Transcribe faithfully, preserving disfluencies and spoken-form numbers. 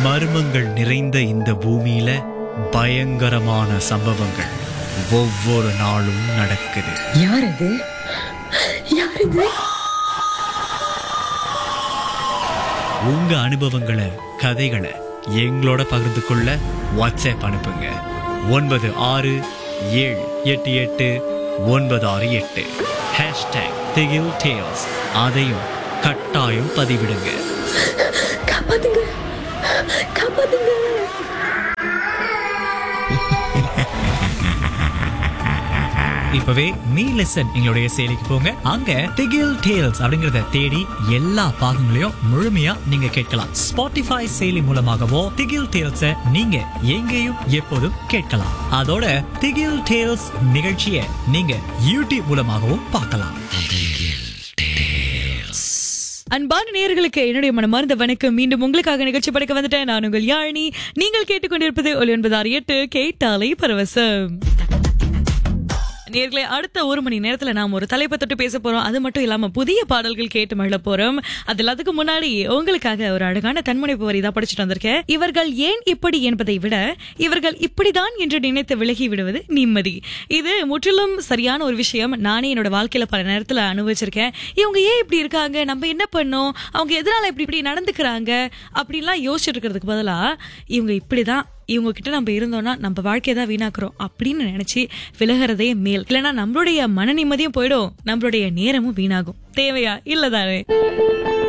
மர்மங்கள் நிறைந்த இந்த பூமியில பயங்கரமான சம்பவங்கள் ஒவ்வொரு நாளும் நடக்குது. யார் அது? யார் இது? உங்க அனுபவங்களை, கதைகளை எங்களோட பகிர்ந்து கொள்ள வாட்ஸ்அப் அனுப்புங்க. ஒன்பது ஆறு ஏழு எட்டு எட்டு ஒன்பது ஆறு எட்டு ஹேஷ்டாக் திகில் டேல்ஸ். அதையும் கட்டாயம் பதிவிடுங்க. காப்பாத்துங்க, காப்பாத்துங்க. இப்பவே மீ லிசன் எங்களுடைய செயலிக்கு போங்க. அங்க திகில் டேல்ஸ் அப்படிங்கறத தேடி எல்லா பாகங்களையும் முழுமையா நீங்க கேட்கலாம். ஸ்பாட்டிஃபை செயலி மூலமாகவோ திகில் டேல்ஸ நீங்க எங்கேயும் எப்போதும் கேட்கலாம். அதோட திகில் டேல்ஸ் நிகழ்ச்சியை நீங்க யூடியூப் மூலமாகவும் பார்க்கலாம். அன்பான நேயர்களுக்கு என்னுடைய மனமார்ந்த வணக்கம். மீண்டும் உங்களுக்காக நிகழ்ச்சி படைக்க வந்துட்டேன். நான் உங்கள் யாழினி. நீங்கள் கேட்டுக்கொண்டிருப்பது ஒலி ஒன்பது ஆறு எட்டு கேட்டாலை பரவசம். நேயர்களே, அடுத்த ஒரு மணி நேரத்துல நாம் ஒரு தலைப்பை தொட்டு பேச போறோம். அது மட்டும் இல்லாம புதிய பாடல்கள் கேட்டு மகிழ போறோம். அது எல்லாத்துக்கும் முன்னாடி உங்களுக்காக ஒரு அழகான தன்முனைப்பு வரி தான் படிச்சுட்டு வந்திருக்கேன். இவர்கள் ஏன் இப்படி என்பதை விட இவர்கள் இப்படிதான் என்று நினைத்து விலகி விடுவது நிம்மதி. இது முற்றிலும் சரியான ஒரு விஷயம். நானே என்னோட வாழ்க்கையில பல நேரத்துல அனுபவிச்சிருக்கேன். இவங்க ஏன் இப்படி இருக்காங்க, நம்ம என்ன பண்ணோம், அவங்க எதனால இப்படி இப்படி நடந்துக்கிறாங்க அப்படின்லாம் யோசிச்சுட்டு இருக்கிறதுக்கு பதிலா இவங்க இப்படிதான், இவங்க கிட்ட நம்ம இருந்தோம்னா நம்ம வாழ்க்கையை தான் வீணாக்குறோம் அப்படின்னு நினைச்சு விலகிறதே மேல். இல்லைன்னா நம்மளுடைய மன நிம்மதியும் போயிடும், நம்மளுடைய நேரமும் வீணாகும். தேவையா? இல்லதானே?